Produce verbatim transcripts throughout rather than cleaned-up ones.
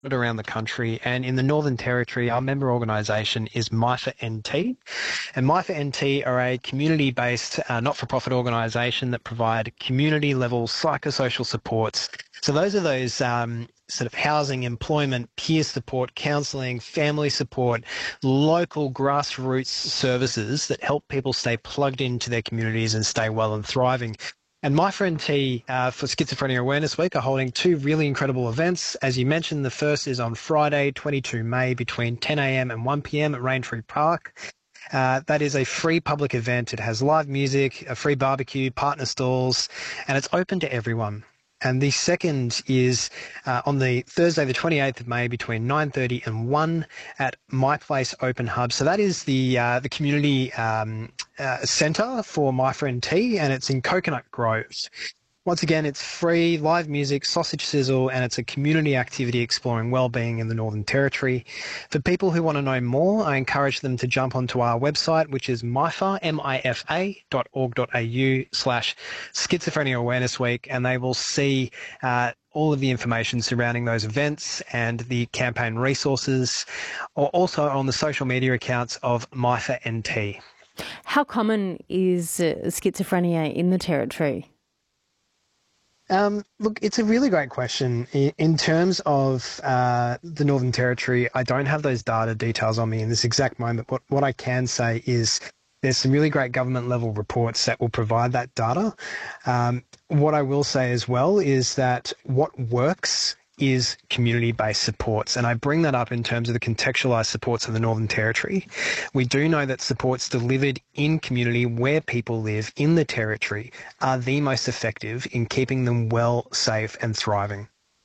around the country, and in the Northern Territory, our member organisation is MIFA N T, and MIFA N T are a community-based uh, not-for-profit organisation that provide community-level psychosocial supports. So those are those um, sort of housing, employment, peer support, counselling, family support, local grassroots services that help people stay plugged into their communities and stay well and thriving. And MIFA N T uh, for Schizophrenia Awareness Week are holding two really incredible events. As you mentioned, the first is on Friday, the twenty-second of May, between ten a m and one p m at Raintree Park. Uh, that is a free public event. It has live music, a free barbecue, partner stalls, and it's open to everyone. And the second is uh, on the Thursday, the twenty-eighth of May, between nine thirty and one at My Place Open Hub. So that is the uh, the community um, uh, centre for MIFA N T, and it's in Coconut Grove. Once again, it's free, live music, sausage sizzle, and it's a community activity exploring wellbeing in the Northern Territory. For people who want to know more, I encourage them to jump onto our website, which is mifa, M I F A dot org dot A U slash Schizophrenia Awareness Week, and they will see uh, all of the information surrounding those events and the campaign resources, or also on the social media accounts of MIFA N T. How common is uh, schizophrenia in the Territory? Um, look, it's a really great question. In, in terms of uh, the Northern Territory, I don't have those data details on me in this exact moment. What, what I can say is there's some really great government level reports that will provide that data. Um, what I will say as well is that what works is community-based supports. And I bring that up in terms of the contextualised supports of the Northern Territory. We do know that supports delivered in community where people live in the Territory are the most effective in keeping them well, safe and thriving.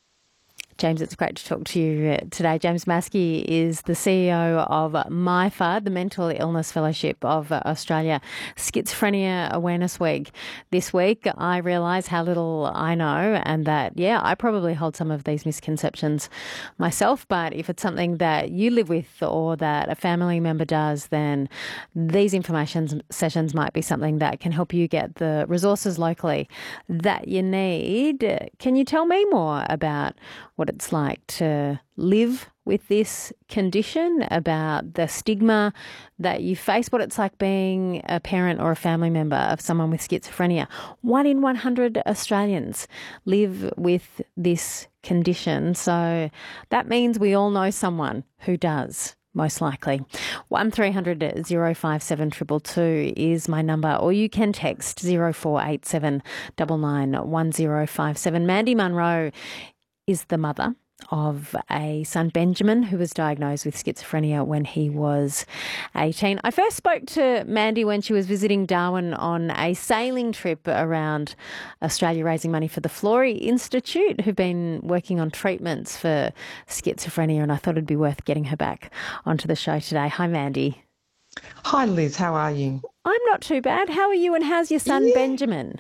James, it's great to talk to you today. James Maskey is the C E O of MIFA, the Mental Illness Fellowship of Australia. Schizophrenia Awareness Week. This week, I realise how little I know, and that, yeah, I probably hold some of these misconceptions myself, but if it's something that you live with or that a family member does, then these information sessions might be something that can help you get the resources locally that you need. Can you tell me more about what it's like to live with this condition, about the stigma that you face, what it's like being a parent or a family member of someone with schizophrenia? One in one hundred Australians live with this condition, so that means we all know someone who does. Most likely. one three hundred oh five seven two two two is my number, or you can text zero four eight seven nine nine one zero five seven. Mandy Munro is the mother of a son, Benjamin, who was diagnosed with schizophrenia when he was eighteen. I first spoke to Mandy when she was visiting Darwin on a sailing trip around Australia, raising money for the Florey Institute, who've been working on treatments for schizophrenia, and I thought it'd be worth getting her back onto the show today. Hi, Mandy. Hi, Liz. How are you? I'm not too bad. How are you, and how's your son, Yeah. Benjamin?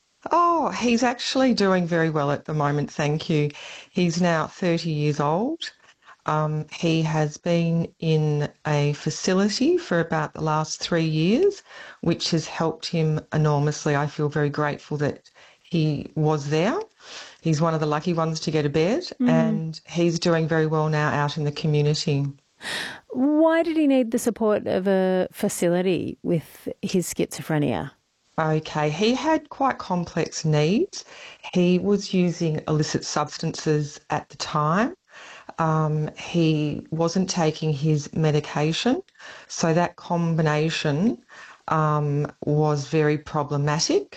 Oh, he's actually doing very well at the moment, thank you. He's now thirty years old. Um, he has been in a facility for about the last three years, which has helped him enormously. I feel very grateful that he was there. He's one of the lucky ones to get a bed, mm. and he's doing very well now out in the community. Why did he need the support of a facility with his schizophrenia? Okay, he had quite complex needs. He was using illicit substances at the time. Um, he wasn't taking his medication, so that combination um, was very problematic.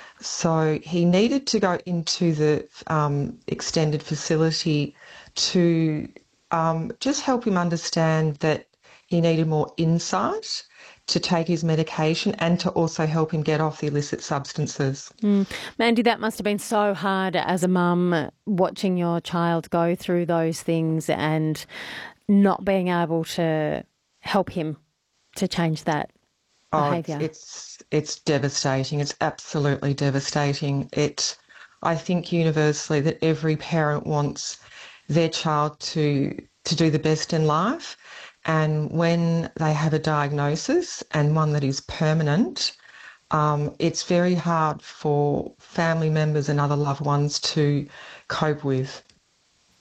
So he needed to go into the um, extended facility to um, just help him understand that he needed more insight to take his medication and to also help him get off the illicit substances. Mm. Mandy, that must have been so hard as a mum, watching your child go through those things and not being able to help him to change that behaviour. Oh, it's, it's devastating. It's absolutely devastating. It, I think universally that every parent wants their child to to do the best in life. And when they have a diagnosis, and one that is permanent, um, it's very hard for family members and other loved ones to cope with.